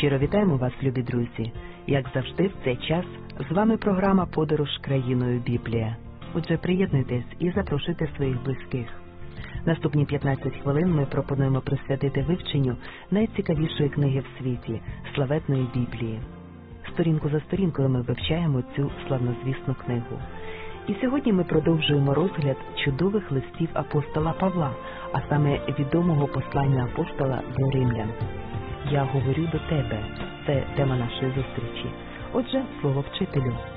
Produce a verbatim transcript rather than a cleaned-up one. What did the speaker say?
Щиро вітаємо вас, любі друзі! Як завжди в цей час з вами програма «Подорож країною Біблія». Отже, приєднуйтесь і запрошуйте своїх близьких. Наступні п'ятнадцять хвилин ми пропонуємо присвятити вивченню найцікавішої книги в світі – славетної Біблії. Сторінку за сторінкою ми вивчаємо цю славнозвісну книгу. І сьогодні ми продовжуємо розгляд чудових листів апостола Павла, а саме відомого послання апостола до римлян. «Я говорю до тебе» – це тема нашої зустрічі. Отже, слово вчителю.